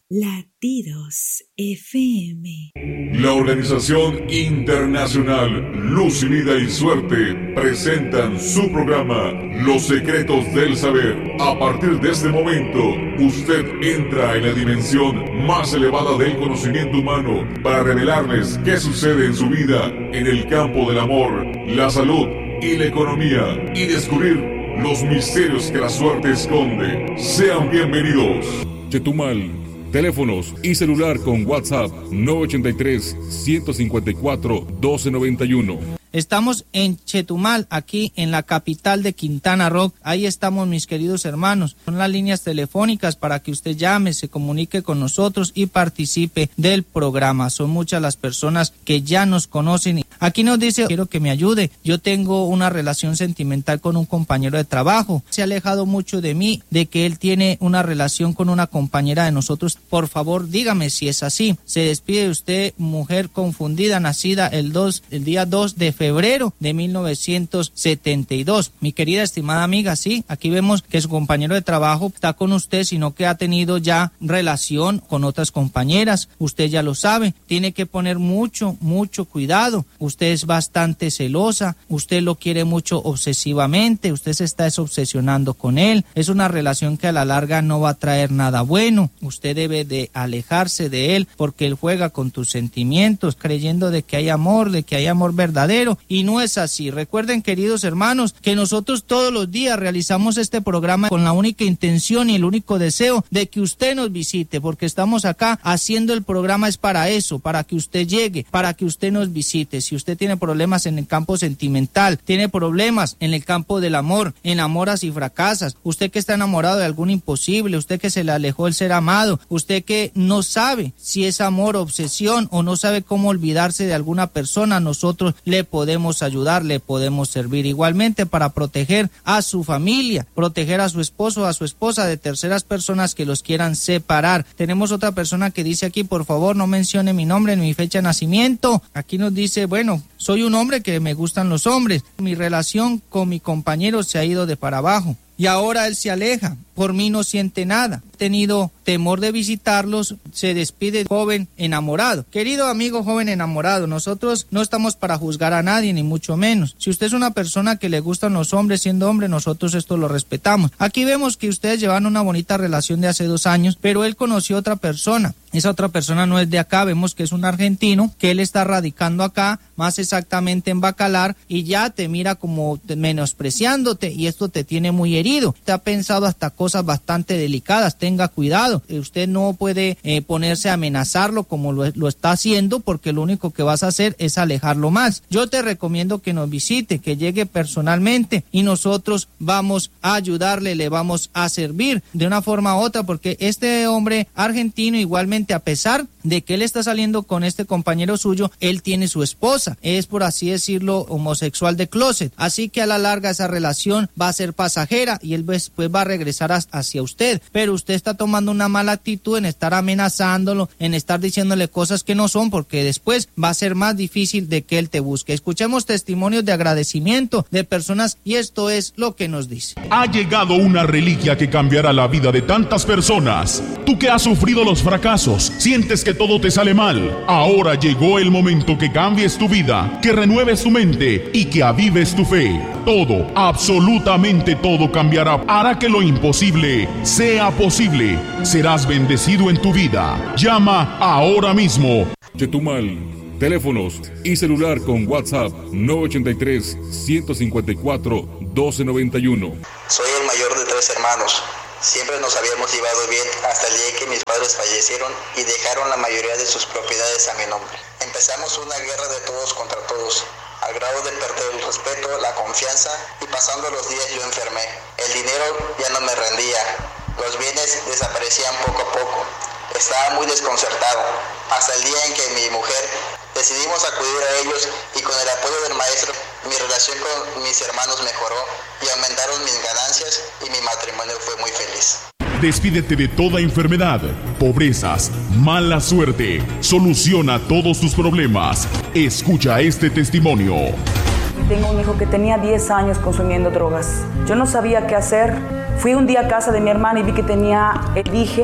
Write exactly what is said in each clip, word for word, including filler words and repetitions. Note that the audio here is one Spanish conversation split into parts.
Latidos F M. La Organización Internacional Luz y Vida y Suerte presentan su programa Los Secretos del Saber. A partir de este momento, usted entra en la dimensión más elevada del conocimiento humano para revelarles qué sucede en su vida en el campo del amor, la salud y la economía y descubrir los misterios que la suerte esconde. Sean bienvenidos. Chetumal. Teléfonos y celular con WhatsApp nueve ochenta y tres, ciento cincuenta y cuatro, doce noventa y uno. Estamos en Chetumal, aquí en la capital de Quintana Roo. Ahí estamos, mis queridos hermanos. Son las líneas telefónicas para que usted llame, se comunique con nosotros y participe del programa. Son muchas las personas que ya nos conocen. Aquí nos dice, quiero que me ayude. Yo tengo una relación sentimental con un compañero de trabajo. Se ha alejado mucho de mí, de que él tiene una relación con una compañera de nosotros. Por favor, dígame si es así. Se despide usted, mujer confundida, nacida el, dos, el día dos de febrero. febrero de mil novecientos setenta y dos. Mi querida estimada amiga, sí, aquí vemos que su compañero de trabajo está con usted, sino que ha tenido ya relación con otras compañeras. Usted ya lo sabe, tiene que poner mucho, mucho cuidado. Usted es bastante celosa, usted lo quiere mucho obsesivamente, usted se está obsesionando con él. Es una relación que a la larga no va a traer nada bueno. Usted debe de alejarse de él porque él juega con tus sentimientos, creyendo de que hay amor, de que hay amor verdadero. Y no es así. Recuerden, queridos hermanos, que nosotros todos los días realizamos este programa con la única intención y el único deseo de que usted nos visite, porque estamos acá haciendo el programa es para eso, para que usted llegue, para que usted nos visite. Si usted tiene problemas en el campo sentimental, tiene problemas en el campo del amor, enamoras y fracasas, usted que está enamorado de algún imposible, usted que se le alejó el ser amado, usted que no sabe si es amor o obsesión o no sabe cómo olvidarse de alguna persona, nosotros le podemos podemos ayudar, le podemos servir igualmente para proteger a su familia, proteger a su esposo, a su esposa de terceras personas que los quieran separar. Tenemos otra persona que dice aquí, por favor, no mencione mi nombre ni mi fecha de nacimiento. Aquí nos dice, bueno, soy un hombre que me gustan los hombres. Mi relación con mi compañero se ha ido de para abajo. Y ahora él se aleja, por mí no siente nada. He tenido temor de visitarlos, se despide joven enamorado. Querido amigo joven enamorado, nosotros no estamos para juzgar a nadie, ni mucho menos. Si usted es una persona que le gustan los hombres siendo hombre, nosotros esto lo respetamos. Aquí vemos que ustedes llevan una bonita relación de hace dos años, pero él conoció a otra persona. Esa otra persona no es de acá, vemos que es un argentino, que él está radicando acá, más exactamente en Bacalar, y ya te mira como menospreciándote, y esto te tiene muy herido. Usted ha pensado hasta cosas bastante delicadas, tenga cuidado. Usted no puede eh, ponerse a amenazarlo como lo, lo está haciendo, porque lo único que vas a hacer es alejarlo más. Yo te recomiendo que nos visite, que llegue personalmente, y nosotros vamos a ayudarle, le vamos a servir de una forma u otra, porque este hombre argentino igualmente, a pesar de que él está saliendo con este compañero suyo, él tiene su esposa, es por así decirlo homosexual de closet, así que a la larga esa relación va a ser pasajera y él después va a regresar hacia usted, pero usted está tomando una mala actitud en estar amenazándolo, en estar diciéndole cosas que no son, porque después va a ser más difícil de que él te busque. Escuchemos testimonios de agradecimiento de personas y esto es lo que nos dice. Ha llegado una reliquia que cambiará la vida de tantas personas. Tú que has sufrido los fracasos, sientes que todo te sale mal. Ahora llegó el momento que cambies tu vida, que renueves tu mente y que avives tu fe. Todo, absolutamente todo cambiará. Hará que lo imposible sea posible. Serás bendecido en tu vida. Llama ahora mismo. Chetumal. Teléfonos y celular con WhatsApp nueve ochenta y tres, ciento cincuenta y cuatro, doce noventa y uno. Soy el mayor de tres hermanos. Siempre nos habíamos llevado bien hasta el día en que mis padres fallecieron y dejaron la mayoría de sus propiedades a mi nombre. Empezamos una guerra de todos contra todos, al grado de perder el respeto, la confianza, y pasando los días yo enfermé. El dinero ya no me rendía, los bienes desaparecían poco a poco. Estaba muy desconcertado, hasta el día en que mi mujer decidimos acudir a ellos y con el apoyo del maestro mi relación con mis hermanos mejoró y aumentaron mis ganancias y mi matrimonio fue muy feliz. Despídete de toda enfermedad, pobrezas, mala suerte. Soluciona todos tus problemas. Escucha este testimonio. Tengo un hijo que tenía diez años consumiendo drogas. Yo no sabía qué hacer. Fui un día a casa de mi hermana y vi que tenía el dije.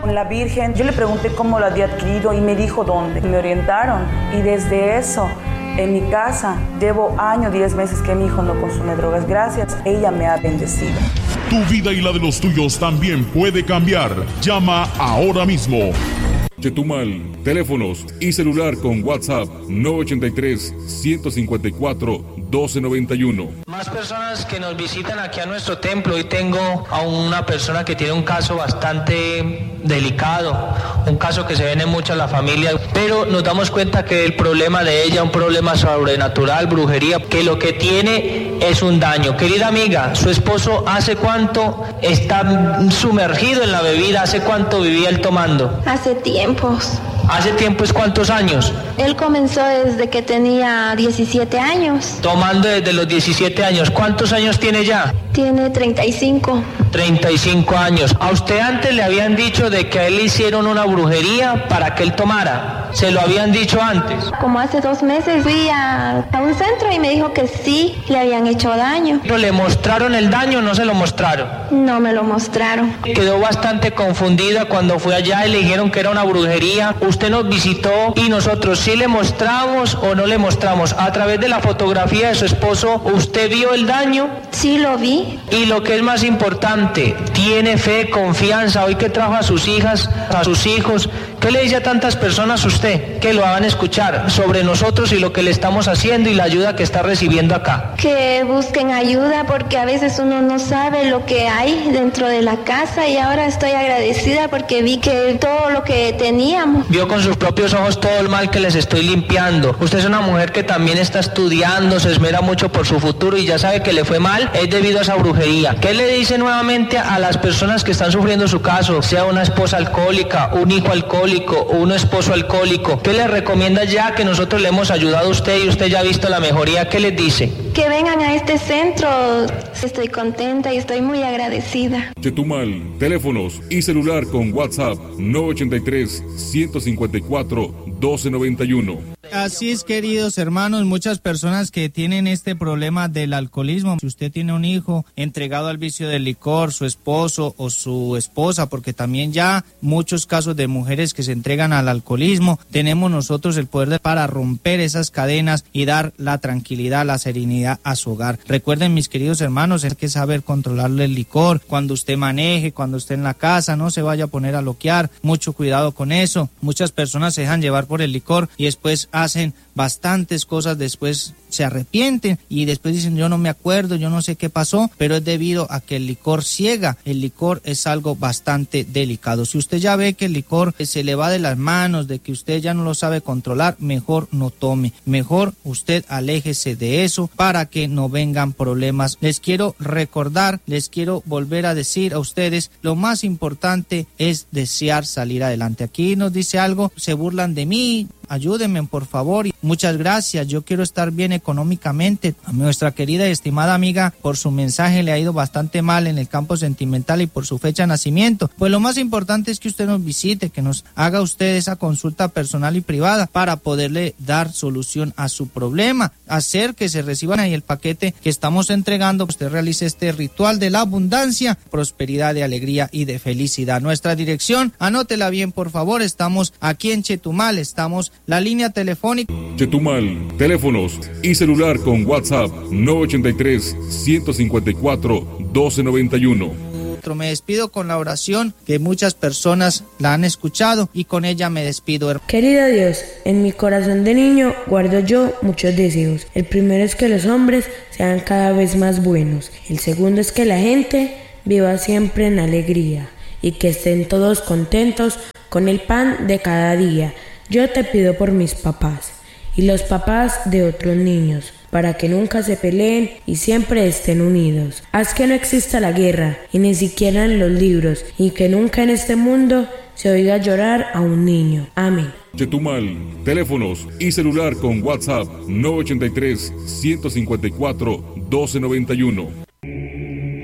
La Virgen, yo le pregunté cómo lo había adquirido y me dijo dónde. Me orientaron y desde eso, en mi casa, llevo año, diez meses que mi hijo no consume drogas. Gracias, ella me ha bendecido. Tu vida y la de los tuyos también puede cambiar. Llama ahora mismo. Chetumal, teléfonos y celular con WhatsApp nueve ochenta y tres, ciento cincuenta y cuatro, doce noventa y uno. Más personas que nos visitan aquí a nuestro templo. Hoy tengo a una persona que tiene un caso bastante delicado, un caso que se ven en muchas las familias, pero nos damos cuenta que el problema de ella es un problema sobrenatural, brujería, que lo que tiene es un daño. Querida amiga, su esposo ¿hace cuánto está sumergido en la bebida? ¿Hace cuánto vivía él tomando? Hace tiempos. ¿Hace tiempos cuántos años? Él comenzó desde que tenía diecisiete años. Tomando desde los diecisiete años. ¿Cuántos años tiene ya? Tiene treinta y cinco. treinta y cinco años. ¿A usted antes le habían dicho de que a él le hicieron una brujería para que él tomara? ¿Se lo habían dicho antes? Como hace dos meses fui a, a un centro y me dijo que sí, le habían hecho daño. ¿Pero le mostraron el daño o no se lo mostraron? No me lo mostraron. Quedó bastante confundida cuando fue allá y le dijeron que era una brujería. Usted nos visitó y nosotros sí le mostramos o no le mostramos. A través de la fotografía de su esposo, ¿usted vio el daño? Sí, lo vi. Y lo que es más importante, tiene fe, confianza. Hoy que trajo a sus hijas, a sus hijos, ¿qué le dice a tantas personas usted que lo van a escuchar sobre nosotros y lo que le estamos haciendo y la ayuda que está recibiendo acá? Que busquen ayuda porque a veces uno no sabe lo que hay dentro de la casa y ahora estoy agradecida porque vi que todo lo que teníamos. Vio con sus propios ojos todo el mal que les estoy limpiando. Usted es una mujer que también está estudiando, se esmera mucho por su futuro y ya sabe que le fue mal, es debido a esa brujería. ¿Qué le dice nuevamente a las personas que están sufriendo su caso? Sea una esposa alcohólica, un hijo alcohólico, un esposo alcohólico. ¿Qué le recomienda ya que nosotros le hemos ayudado a usted y usted ya ha visto la mejoría? ¿Qué les dice? Que vengan a este centro. Estoy contenta y estoy muy agradecida. Chetumal, teléfonos y celular con WhatsApp nueve ochenta y tres, ciento cincuenta y cuatro, doce noventa y uno. Así es, queridos hermanos, muchas personas que tienen este problema del alcoholismo. Si usted tiene un hijo entregado al vicio del licor, su esposo o su esposa, porque también ya muchos casos de mujeres que se entregan al alcoholismo, tenemos nosotros el poder de, para romper esas cadenas y dar la tranquilidad, la serenidad a su hogar. Recuerden, mis queridos hermanos, hay que saber controlarle el licor. Cuando usted maneje, cuando esté en la casa, no se vaya a poner a loquear. Mucho cuidado con eso. Muchas personas se dejan llevar por el licor y después hacen bastantes cosas, después se arrepienten y después dicen yo no me acuerdo, yo no sé qué pasó, pero es debido a que el licor ciega. El licor es algo bastante delicado. Si usted ya ve que el licor se le va de las manos, de que usted ya no lo sabe controlar, mejor no tome, mejor usted aléjese de eso para que no vengan problemas. Les quiero recordar, les quiero volver a decir a ustedes, lo más importante es desear salir adelante. Aquí nos dice algo, se burlan de mí, ayúdenme por favor. Muchas gracias, yo quiero estar bien económicamente. A nuestra querida y estimada amiga, por su mensaje le ha ido bastante mal en el campo sentimental y por su fecha de nacimiento. Pues lo más importante es que usted nos visite, que nos haga usted esa consulta personal y privada para poderle dar solución a su problema, hacer que se reciban ahí el paquete que estamos entregando. Usted realice este ritual de la abundancia, prosperidad, de alegría y de felicidad. Nuestra dirección, anótela bien por favor, estamos aquí en Chetumal, estamos la línea telefónica. Chetumal, teléfonos y celular con WhatsApp nueve ochenta y tres, ciento cincuenta y cuatro, doce noventa y uno. Me despido con la oración que muchas personas la han escuchado y con ella me despido. Querido Dios, en mi corazón de niño guardo yo muchos deseos. El primero es que los hombres sean cada vez más buenos. El segundo es que la gente viva siempre en alegría y que estén todos contentos con el pan de cada día. Yo te pido por mis papás y los papás de otros niños, para que nunca se peleen y siempre estén unidos. Haz que no exista la guerra, y ni siquiera en los libros, y que nunca en este mundo se oiga llorar a un niño. Amén. Chetumal, teléfonos y celular con WhatsApp nueve ochenta y tres, ciento cincuenta y cuatro, doce noventa y uno.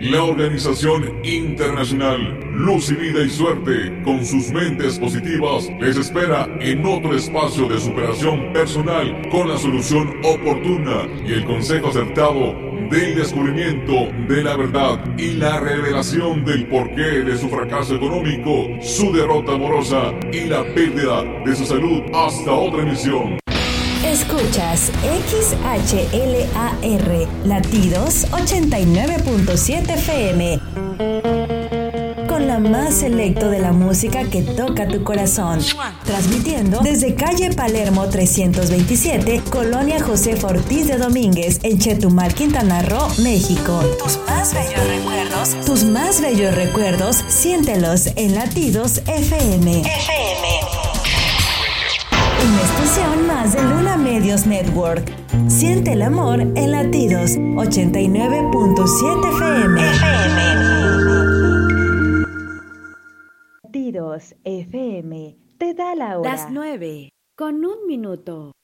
La organización internacional Luz y Vida y Suerte, con sus mentes positivas, les espera en otro espacio de superación personal con la solución oportuna y el consejo acertado del descubrimiento de la verdad y la revelación del porqué de su fracaso económico, su derrota amorosa y la pérdida de su salud. Hasta otra emisión. Escuchas X H L A R Latidos ochenta y nueve punto siete F M, con la más selecto de la música que toca tu corazón, transmitiendo desde calle Palermo trescientos veintisiete, Colonia Josefa Ortiz de Domínguez, en Chetumal, Quintana Roo, México. Tus más bellos recuerdos, tus más bellos recuerdos, siéntelos en Latidos F M. F M. Una estación más de Luna Medios Network. Siente el amor en Latidos ochenta y nueve punto siete F M. F M. Latidos F M te da la hora. Las nueve con un minuto.